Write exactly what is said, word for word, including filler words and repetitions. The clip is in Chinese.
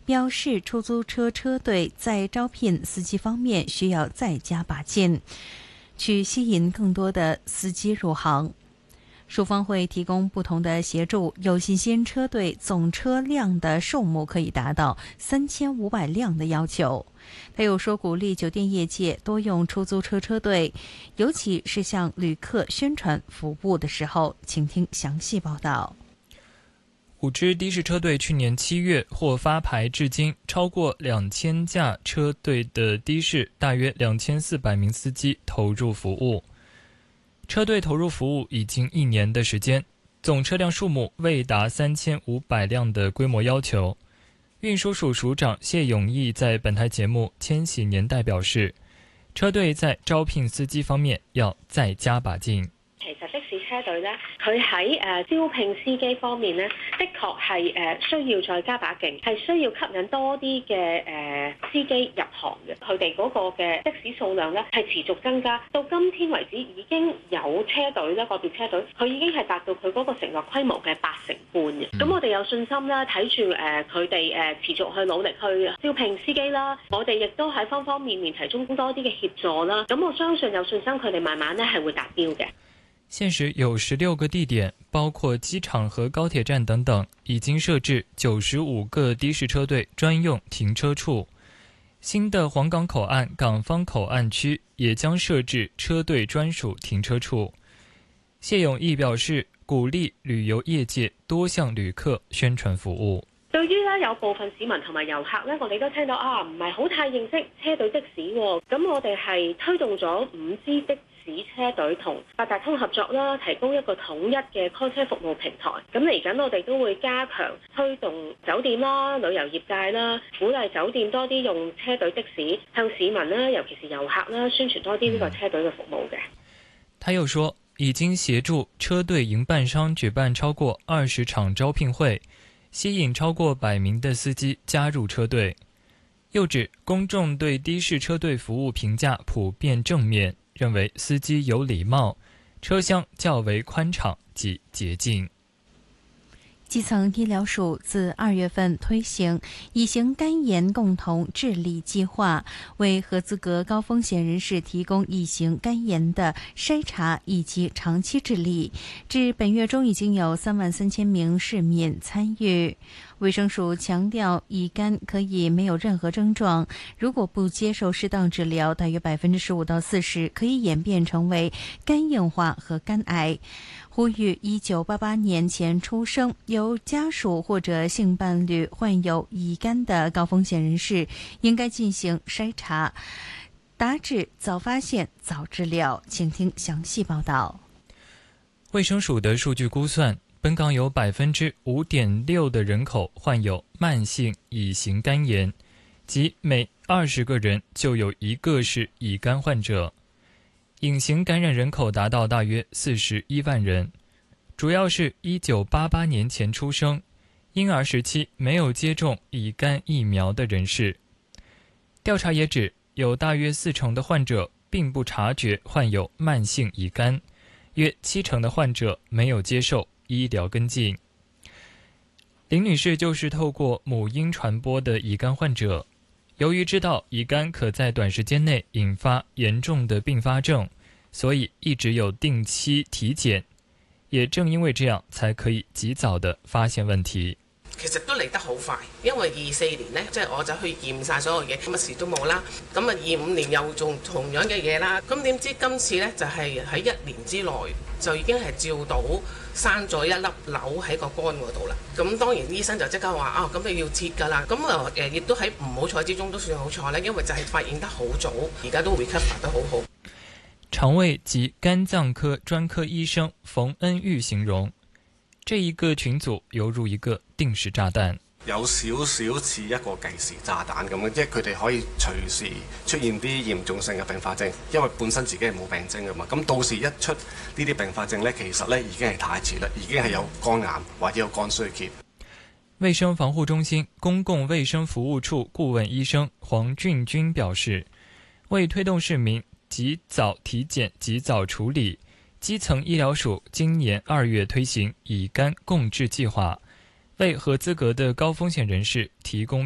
表示出租车车队在招聘司机方面需要再加把劲，去吸引更多的司机入行。署方会提供不同的协助，有信心车队总车辆的数目可以达到三千五百辆的要求。他又说，鼓励酒店业界多用出租车车队，尤其是向旅客宣传服务的时候。请听详细报道。 五支的士车队去年七月获发牌至今，超过两千架车队的的士，大约两千四百名司机投入服务。车队投入服务已经一年的时间，总车辆数目未达三千五百辆的规模要求。运输署署长谢永义在本台节目《千禧年代》表示，车队在招聘司機方面要再加把勁。 其實的士車隊呢，佢喺誒招聘司機方面呢，的確係誒需要再加把勁，係需要吸引多啲嘅誒司機入行嘅。佢哋嗰個嘅的士數量呢，係持續增加，到今天為止已經有車隊呢，個別車隊佢已經係達到佢嗰個承諾規模嘅八成半嘅。咁、嗯、我哋有信心啦，睇住誒佢哋誒持續去努力去招聘司機啦，我哋亦都喺方方面面提供多啲嘅協助啦。咁我相信有信心佢哋慢慢呢係會達標嘅。 現時有十六個地點，包括機場和高鐵站等等，已經設置九十五個的士車隊專用停車處。新的皇崗口岸港方口岸區也將設置車隊專屬停車處。謝永義表示，鼓勵旅遊業界多向旅客宣傳服務。 對於咧有部分市民同埋遊客咧，我哋都聽到啊，唔係好太認識車隊的士喎。咁我哋係推動咗五支的士車隊同八達通合作啦，提供一個統一嘅 call 車服務平台。咁嚟緊我哋都會加強推動酒店啦、旅遊業界啦，鼓勵酒店多啲用車隊的士，向市民啦，尤其是遊客啦，宣傳多啲呢個車隊嘅服務嘅。 他又說，已經協助車隊營辦商舉辦超過二十場招聘會，吸引超過百名的司機加入車隊。又指公眾對的士車隊服務評價普遍正面，認為司機有禮貌，車廂較為寬敞及潔淨。 基層醫療署自二月份推行乙型肝炎共同治理計劃，為合資格高風險人士提供乙型肝炎的篩查以及長期治理。至本月中已經有三萬三千名市民參與。衛生署強調，乙肝可以沒有任何症狀，如果不接受適當治療，大約百分之十五到四十可以演變成為肝硬化和肝癌。呼籲一九八八年前出生、由家屬或者性伴侶患有乙肝的高風險人士，應該進行篩查，達至早發現、早治療。請聽詳細報道。 衛生署的數據估算，本港有百分之五點六的人口患有慢性乙型肝炎，即每二十個人就有一個是乙肝患者。乙型感染人口達到大約四十一萬人，主要是一九八八年前出生、嬰兒時期沒有接種乙肝疫苗的人士。調查也指，有大約四成的患者並不察覺患有慢性乙肝，約七成的患者沒有接受醫療跟進。林女士就是透過母嬰傳播的乙肝患者，由於知道乙肝可在短時間內引發嚴重的併發症，所以一直有定期體檢，也正因為這樣才可以及早的發現問題。 其實都嚟得好快，因為二四年呢，即係我就去驗晒所有嘢，乜事都冇啦。咁啊，二五年又做同樣嘅嘢啦。咁點知今次呢，就係喺一年之內就已經係照到生咗一粒瘤喺個肝嗰度啦。咁當然醫生就即刻話啊，咁你要切㗎啦。咁啊誒，亦都喺唔好彩之中都算好彩咧，因為就係發現得好早，而家都 recover 得好好。 腸胃及肝臟科專科醫生馮恩玉形容，這一個群組猶如一個定時炸彈， 有少少似一個計時炸彈咁嘅，即係佢哋可以隨時出現啲嚴重性嘅併發症，因為本身自己係冇病徵噶嘛。咁到時一出呢啲併發症呢，其實呢已經係太遲啦，已經係有肝癌或者有肝衰竭。 衛生防護中心公共衛生服務處顧問醫生黃俊君表示，為推動市民及早體檢、及早處理，基層醫療署今年二月推行乙肝共治計劃，為合資格的高風險人士提供